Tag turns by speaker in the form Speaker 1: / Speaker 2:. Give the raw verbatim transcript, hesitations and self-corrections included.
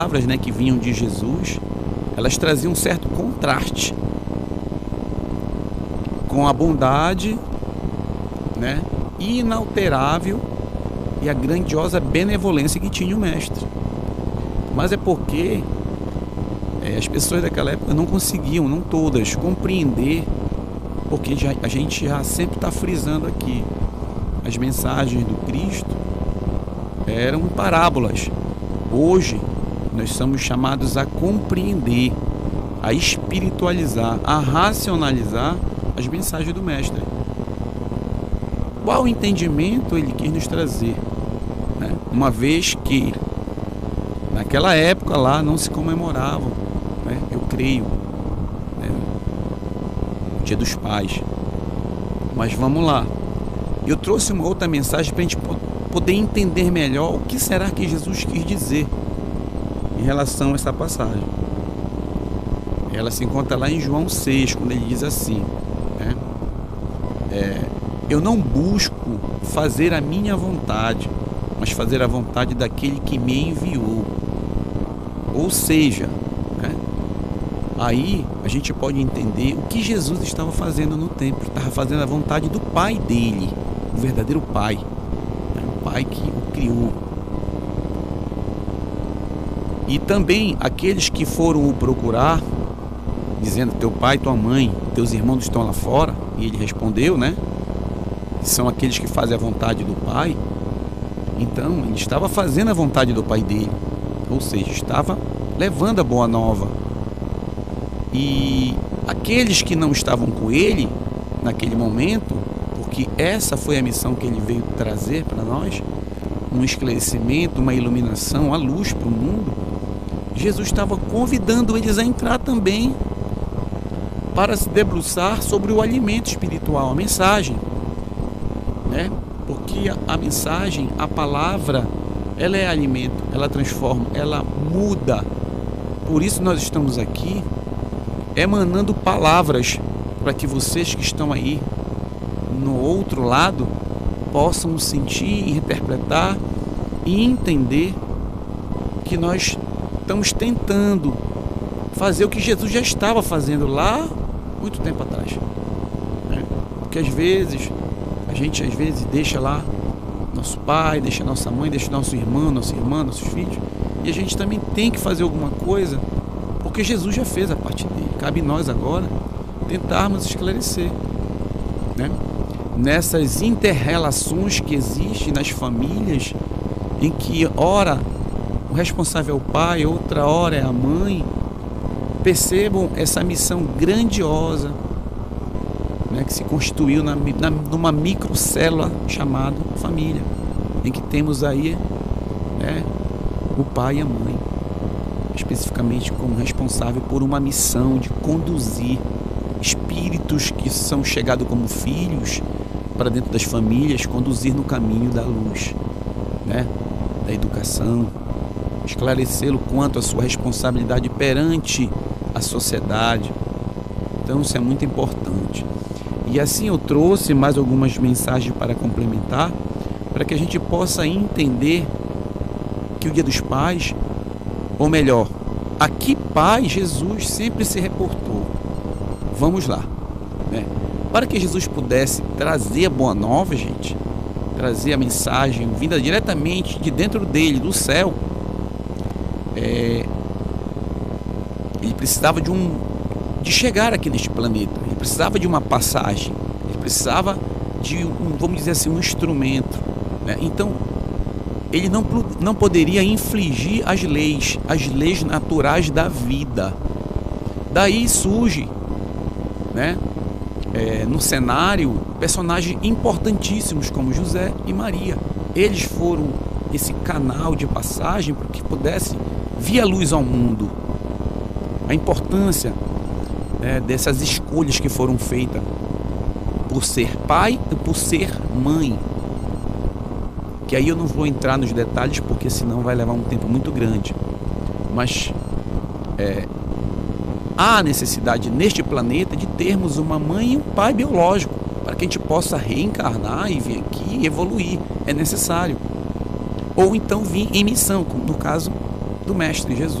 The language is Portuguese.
Speaker 1: palavras, né, que vinham de Jesus, elas traziam um certo contraste com a bondade, né, inalterável e a grandiosa benevolência que tinha o mestre. Mas é porque é, as pessoas daquela época não conseguiam, não todas, compreender, porque já, a gente já sempre está frisando aqui, as mensagens do Cristo eram parábolas. Hoje nós somos chamados a compreender, a espiritualizar, a racionalizar as mensagens do mestre. Qual entendimento ele quis nos trazer, né? Uma vez que naquela época lá não se comemoravam, né, eu creio, né, o Dia dos Pais. Mas vamos lá, eu trouxe uma outra mensagem para a gente poder entender melhor o que será que Jesus quis dizer em relação a essa passagem. Ela se encontra lá em João seis, quando ele diz assim, né, é, eu não busco fazer a minha vontade, mas fazer a vontade daquele que me enviou. Ou seja, né, aí a gente pode entender o que Jesus estava fazendo no templo. Estava fazendo a vontade do Pai dele, o verdadeiro Pai, né, o Pai que o criou. E também aqueles que foram o procurar, dizendo: teu pai, tua mãe, teus irmãos estão lá fora. E ele respondeu, né, que são aqueles que fazem a vontade do Pai. Então ele estava fazendo a vontade do Pai dele, ou seja, estava levando a boa nova. E aqueles que não estavam com ele naquele momento, porque essa foi a missão que ele veio trazer para nós, um esclarecimento, uma iluminação, a luz para o mundo, Jesus estava convidando eles a entrar também para se debruçar sobre o alimento espiritual, a mensagem, né? Porque a, a mensagem, a palavra, ela é alimento, ela transforma, ela muda. Por isso nós estamos aqui emanando palavras para que vocês que estão aí no outro lado possam sentir, interpretar e entender que nós estamos tentando fazer o que Jesus já estava fazendo lá muito tempo atrás, né? Porque às vezes a gente às vezes deixa lá nosso pai, deixa nossa mãe, deixa nosso irmão, nossa irmã, nossos filhos, e a gente também tem que fazer alguma coisa, porque Jesus já fez a parte dele. Cabe nós agora tentarmos esclarecer, né, nessas inter-relações que existem nas famílias, em que ora o responsável é o pai, outra hora é a mãe. Percebam essa missão grandiosa, né, que se constituiu na, na, numa microcélula chamada família, em que temos aí, né, o pai e a mãe, especificamente como responsável por uma missão de conduzir espíritos que são chegados como filhos para dentro das famílias, conduzir no caminho da luz, né, da educação, esclarecê-lo quanto à sua responsabilidade perante a sociedade. Então isso é muito importante. E assim eu trouxe mais algumas mensagens para complementar, para que a gente possa entender que o Dia dos Pais, ou melhor, a que pai Jesus sempre se reportou. Vamos lá, né? Para que Jesus pudesse trazer a boa nova, gente, trazer a mensagem vinda diretamente de dentro dele, do céu, é, ele precisava de um de chegar aqui neste planeta, ele precisava de uma passagem, ele precisava de um, vamos dizer assim, um instrumento, né? Então ele não, não poderia infligir as leis, as leis naturais da vida. Daí surge, né, é, no cenário, personagens importantíssimos como José e Maria. Eles foram esse canal de passagem para que pudesse vir a luz ao mundo. A importância, né, dessas escolhas que foram feitas por ser pai e por ser mãe. Que aí eu não vou entrar nos detalhes, porque senão vai levar um tempo muito grande. Mas é, há necessidade neste planeta de termos uma mãe e um pai biológico, para que a gente possa reencarnar e vir aqui e evoluir. É necessário. Ou então vir em missão, como no caso do Mestre Jesus.